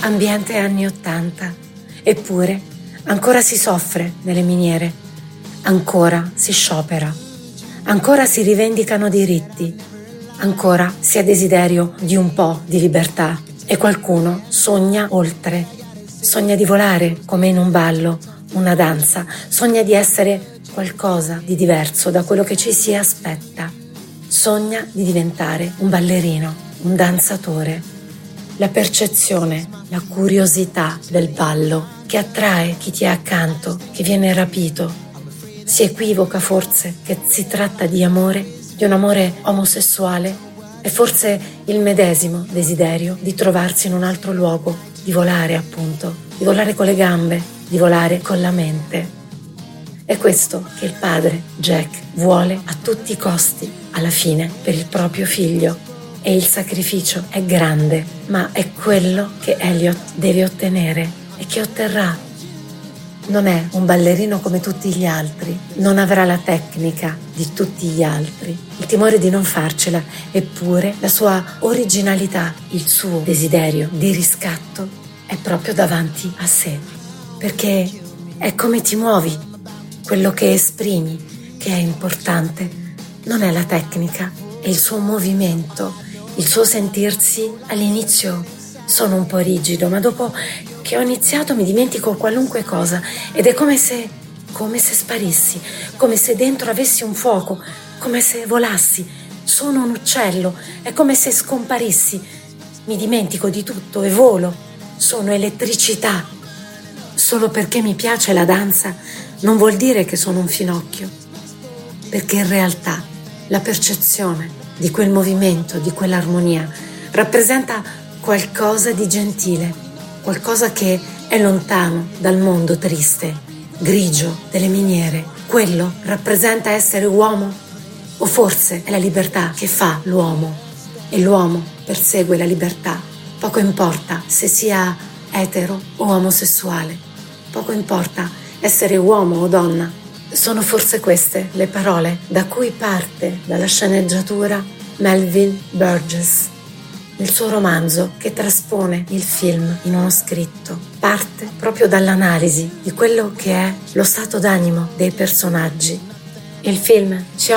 ambiente anni '80. Eppure ancora si soffre nelle miniere, ancora si sciopera, ancora si rivendicano diritti, ancora si ha desiderio di un po' di libertà e qualcuno sogna oltre, sogna di volare come in un ballo, una danza, sogna di essere qualcosa di diverso da quello che ci si aspetta, sogna di diventare un ballerino, un danzatore. La percezione, la curiosità del ballo che attrae chi ti è accanto, che viene rapito. Si equivoca forse che si tratta di amore, di un amore omosessuale, e forse il medesimo desiderio di trovarsi in un altro luogo, di volare appunto, di volare con le gambe, di volare con la mente. È questo che il padre, Jack, vuole a tutti i costi, alla fine, per il proprio figlio. E il sacrificio è grande, ma è quello che Elliot deve ottenere e che otterrà. Non è un ballerino come tutti gli altri, non avrà la tecnica di tutti gli altri, il timore di non farcela, eppure la sua originalità, il suo desiderio di riscatto è proprio davanti a sé, perché è come ti muovi, quello che esprimi, che è importante, non è la tecnica, è il suo movimento, il suo sentirsi. All'inizio sono un po' rigido, ma dopo che ho iniziato mi dimentico qualunque cosa ed è come se sparissi, come se dentro avessi un fuoco, come se volassi. Sono un uccello, è come se scomparissi. Mi dimentico di tutto e volo. Sono elettricità. Solo perché mi piace la danza non vuol dire che sono un finocchio, perché in realtà la percezione di quel movimento, di quell'armonia, rappresenta qualcosa di gentile, qualcosa che è lontano dal mondo triste, grigio delle miniere. Quello rappresenta essere uomo? O forse è la libertà che fa l'uomo e l'uomo persegue la libertà. Poco importa se sia etero o omosessuale, poco importa essere uomo o donna. Sono forse queste le parole da cui parte dalla sceneggiatura Melville Burgess, nel suo romanzo che traspone il film in uno scritto. Parte proprio dall'analisi di quello che è lo stato d'animo dei personaggi. Il film ci